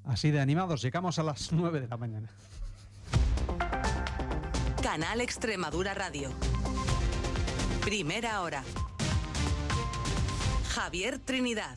Así de animados, llegamos a las 9 de la mañana. Canal Extremadura Radio. Primera hora. Javier Trinidad.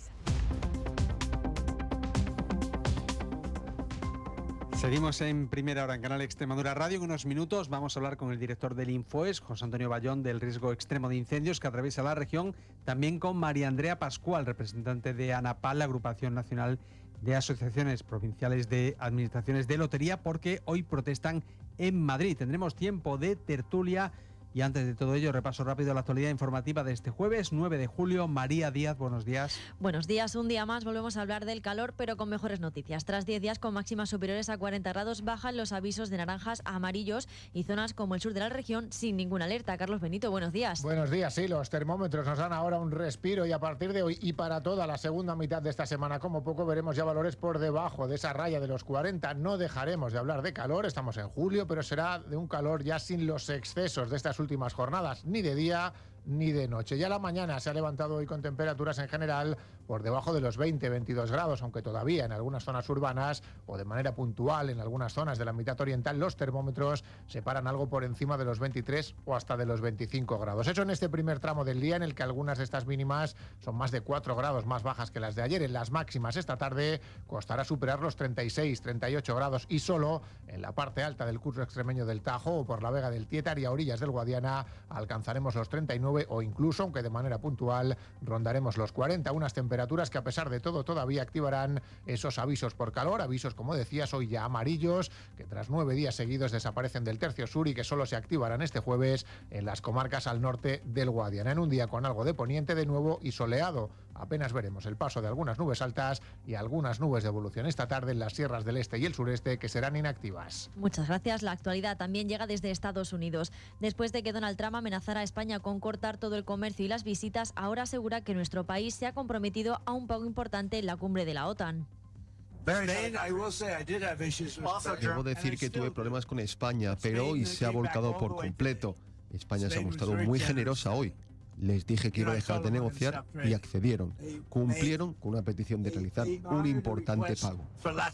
Seguimos en Primera Hora en Canal Extremadura Radio. En unos minutos vamos a hablar con el director del Infoes, José Antonio Bayón, del riesgo extremo de incendios que atraviesa la región. También con María Andrea Pascual, representante de ANAPAL, la Agrupación Nacional de Asociaciones Provinciales de Administraciones de Lotería, porque hoy protestan en Madrid. Tendremos tiempo de tertulia. Y antes de todo ello, repaso rápido la actualidad informativa de este jueves 9 de julio. María Díaz, buenos días. Buenos días, un día más volvemos a hablar del calor, pero con mejores noticias. Tras 10 días con máximas superiores a 40 grados, bajan los avisos de naranjas a amarillos y zonas como el sur de la región sin ninguna alerta. Carlos Benito, buenos días. Buenos días, sí, los termómetros nos dan ahora un respiro y a partir de hoy y para toda la segunda mitad de esta semana, como poco, veremos ya valores por debajo de esa raya de los 40. No dejaremos de hablar de calor, estamos en julio, pero será de un calor ya sin los excesos de estas últimas jornadas, ni de día ni de noche. Ya la mañana se ha levantado hoy con temperaturas en general por debajo de los 20-22 grados, aunque todavía en algunas zonas urbanas o de manera puntual en algunas zonas de la mitad oriental los termómetros se paran algo por encima de los 23 o hasta de los 25 grados. Eso en este primer tramo del día, en el que algunas de estas mínimas son más de 4 grados más bajas que las de ayer. En las máximas esta tarde costará superar los 36-38 grados y solo en la parte alta del curso extremeño del Tajo o por la Vega del Tietar y a orillas del Guadiana alcanzaremos los 39 o incluso, aunque de manera puntual, rondaremos los 40, unas temperaturas que a pesar de todo todavía activarán esos avisos por calor, avisos, como decías, hoy ya amarillos, que tras 9 días seguidos desaparecen del tercio sur y que solo se activarán este jueves en las comarcas al norte del Guadiana, en un día con algo de poniente de nuevo y soleado. Apenas veremos el paso de algunas nubes altas y algunas nubes de evolución esta tarde en las sierras del este y el sureste, que serán inactivas. Muchas gracias. La actualidad también llega desde Estados Unidos. Después de que Donald Trump amenazara a España con cortar todo el comercio y las visitas, ahora asegura que nuestro país se ha comprometido a un pago importante en la cumbre de la OTAN. Debo decir que tuve problemas con España, pero hoy se ha volcado por completo. España se ha mostrado muy generosa hoy. Les dije que iba a dejar de negociar y accedieron. Cumplieron con una petición de realizar un importante pago.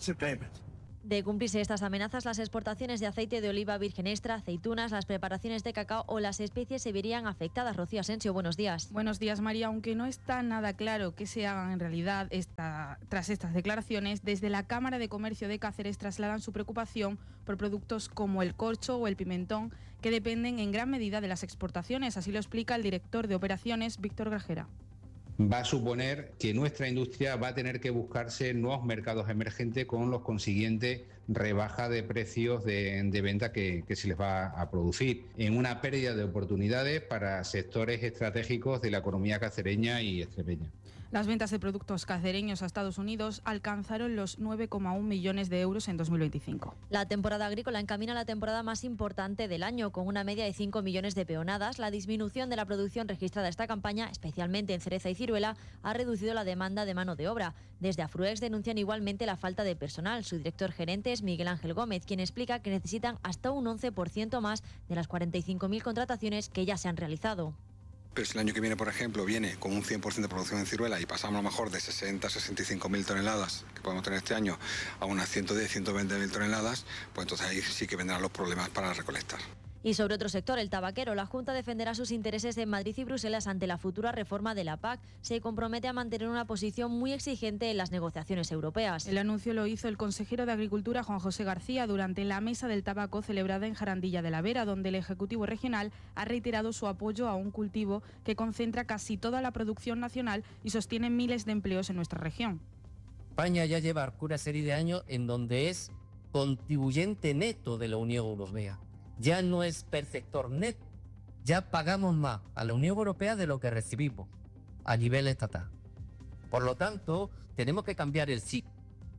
De cumplirse estas amenazas, las exportaciones de aceite de oliva virgen extra, aceitunas, las preparaciones de cacao o las especies se verían afectadas. Rocío Asensio, buenos días. Buenos días, María. Aunque no está nada claro qué se hagan en realidad tras estas declaraciones, desde la Cámara de Comercio de Cáceres trasladan su preocupación por productos como el corcho o el pimentón, que dependen en gran medida de las exportaciones. Así lo explica el director de operaciones, Víctor Grajera. Va a suponer que nuestra industria va a tener que buscarse nuevos mercados emergentes con los consiguientes rebaja de precios de venta que se les va a producir, en una pérdida de oportunidades para sectores estratégicos de la economía cacereña y extremeña. Las ventas de productos cacereños a Estados Unidos alcanzaron los 9,1 millones de euros en 2025. La temporada agrícola encamina la temporada más importante del año, con una media de 5 millones de peonadas. La disminución de la producción registrada esta campaña, especialmente en cereza y ciruela, ha reducido la demanda de mano de obra. Desde Afruex denuncian igualmente la falta de personal. Su director gerente es Miguel Ángel Gómez, quien explica que necesitan hasta un 11% más de las 45.000 contrataciones que ya se han realizado. Pero si el año que viene, por ejemplo, viene con un 100% de producción en ciruela y pasamos a lo mejor de 60-65.000 toneladas que podemos tener este año a unas 110-120.000 toneladas, pues entonces ahí sí que vendrán los problemas para recolectar. Y sobre otro sector, el tabaquero, la Junta defenderá sus intereses en Madrid y Bruselas ante la futura reforma de la PAC. Se compromete a mantener una posición muy exigente en las negociaciones europeas. El anuncio lo hizo el consejero de Agricultura, Juan José García, durante la mesa del tabaco celebrada en Jarandilla de la Vera, donde el Ejecutivo Regional ha reiterado su apoyo a un cultivo que concentra casi toda la producción nacional y sostiene miles de empleos en nuestra región. España ya lleva una serie de años en donde es contribuyente neto de la Unión Europea. Ya no es perceptor neto, ya pagamos más a la Unión Europea de lo que recibimos a nivel estatal. Por lo tanto, tenemos que cambiar el chip.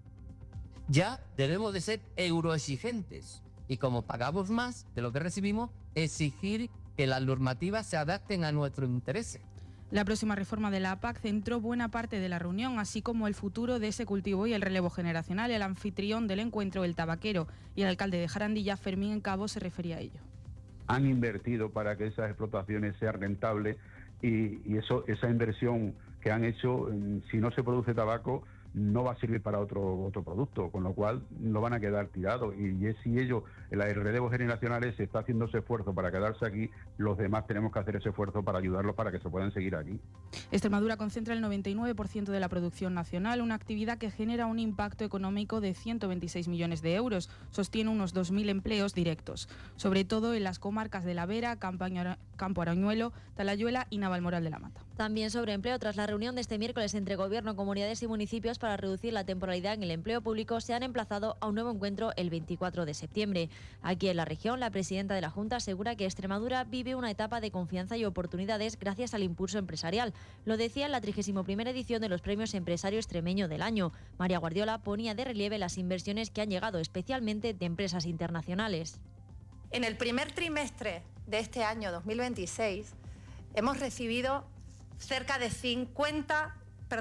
Ya debemos de ser euroexigentes y como pagamos más de lo que recibimos, exigir que las normativas se adapten a nuestros intereses. La próxima reforma de la PAC centró buena parte de la reunión, así como el futuro de ese cultivo y el relevo generacional. El anfitrión del encuentro, el tabaquero y el alcalde de Jarandilla, Fermín Cabo, se refería a ello. Han invertido para que esas explotaciones sean rentables y esa inversión que han hecho, si no se produce tabaco, no va a servir para otro producto, con lo cual no van a quedar tirados. Y es si ellos, el relevo generacional se está haciendo ese esfuerzo para quedarse aquí, los demás tenemos que hacer ese esfuerzo para ayudarlos para que se puedan seguir aquí. Extremadura concentra el 99% de la producción nacional, una actividad que genera un impacto económico de 126 millones de euros. Sostiene unos 2.000 empleos directos, sobre todo en las comarcas de La Vera, Campo Arañuelo, Talayuela y Navalmoral de la Mata. También sobre empleo, tras la reunión de este miércoles entre Gobierno, comunidades y municipios para reducir la temporalidad en el empleo público, se han emplazado a un nuevo encuentro el 24 de septiembre. Aquí en la región, la presidenta de la Junta asegura que Extremadura vive una etapa de confianza y oportunidades gracias al impulso empresarial. Lo decía en la 31ª edición de los Premios Empresario Extremeño del año. María Guardiola ponía de relieve las inversiones que han llegado, especialmente de empresas internacionales. En el primer trimestre de este año 2026 hemos recibido cerca de 50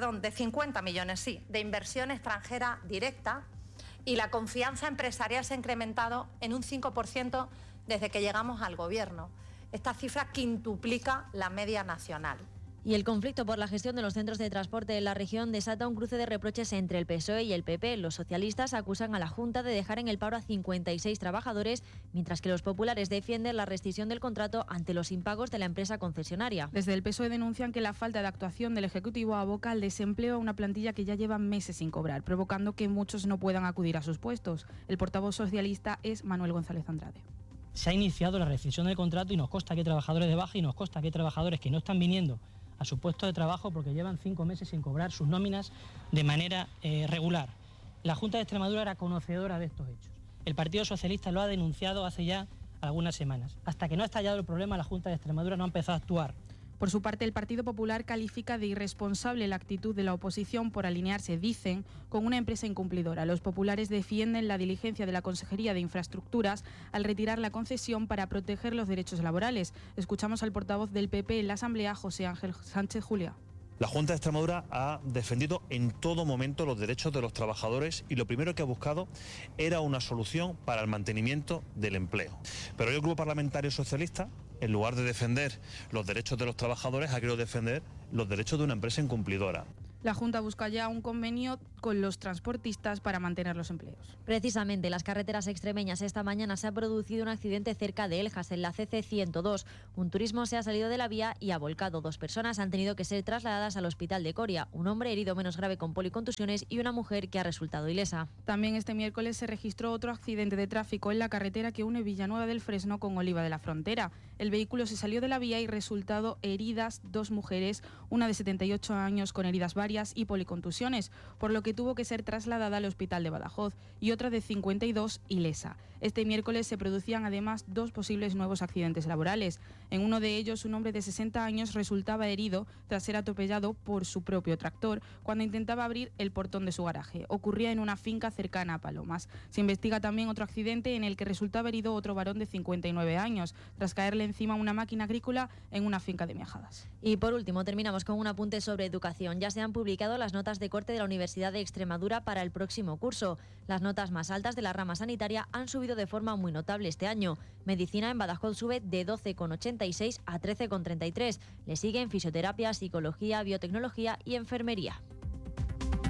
millones de inversión extranjera directa, y la confianza empresarial se ha incrementado en un 5% desde que llegamos al Gobierno. Esta cifra quintuplica la media nacional. Y el conflicto por la gestión de los centros de transporte en la región desata un cruce de reproches entre el PSOE y el PP. Los socialistas acusan a la Junta de dejar en el paro a 56 trabajadores, mientras que los populares defienden la rescisión del contrato ante los impagos de la empresa concesionaria. Desde el PSOE denuncian que la falta de actuación del Ejecutivo aboca al desempleo a una plantilla que ya lleva meses sin cobrar, provocando que muchos no puedan acudir a sus puestos. El portavoz socialista es Manuel González Andrade. Se ha iniciado la rescisión del contrato y nos consta que hay trabajadores de baja y nos consta que hay trabajadores que no están viniendo a su puesto de trabajo porque llevan 5 meses sin cobrar sus nóminas de manera regular. La Junta de Extremadura era conocedora de estos hechos. El Partido Socialista lo ha denunciado hace ya algunas semanas. Hasta que no ha estallado el problema, la Junta de Extremadura no ha empezado a actuar. Por su parte, el Partido Popular califica de irresponsable la actitud de la oposición por alinearse, dicen, con una empresa incumplidora. Los populares defienden la diligencia de la Consejería de Infraestructuras al retirar la concesión para proteger los derechos laborales. Escuchamos al portavoz del PP en la Asamblea, José Ángel Sánchez Juliá. La Junta de Extremadura ha defendido en todo momento los derechos de los trabajadores y lo primero que ha buscado era una solución para el mantenimiento del empleo. Pero el Grupo Parlamentario Socialista, en lugar de defender los derechos de los trabajadores, ha querido defender los derechos de una empresa incumplidora. La Junta busca ya un convenio con los transportistas para mantener los empleos. Precisamente en las carreteras extremeñas esta mañana se ha producido un accidente cerca de Eljas, en la CC102. Un turismo se ha salido de la vía y ha volcado. 2 personas han tenido que ser trasladadas al hospital de Coria. Un hombre herido menos grave con policontusiones y una mujer que ha resultado ilesa. También este miércoles se registró otro accidente de tráfico en la carretera que une Villanueva del Fresno con Oliva de la Frontera. El vehículo se salió de la vía y resultado heridas 2 mujeres, una de 78 años con heridas varias y policontusiones, por lo que tuvo que ser trasladada al hospital de Badajoz, y otra de 52 ilesa. Este miércoles se producían además 2 posibles nuevos accidentes laborales. En uno de ellos, un hombre de 60 años resultaba herido tras ser atropellado por su propio tractor cuando intentaba abrir el portón de su garaje. Ocurría en una finca cercana a Palomas. Se investiga también otro accidente en el que resultaba herido otro varón de 59 años tras caerle encima una máquina agrícola en una finca de Miajadas. Y por último, terminamos con un apunte sobre educación. Ya se han publicado las notas de corte de la Universidad de Extremadura para el próximo curso. Las notas más altas de la rama sanitaria han subido de forma muy notable este año. Medicina en Badajoz sube de 12,86 a 13,33. Le siguen fisioterapia, psicología, biotecnología y enfermería.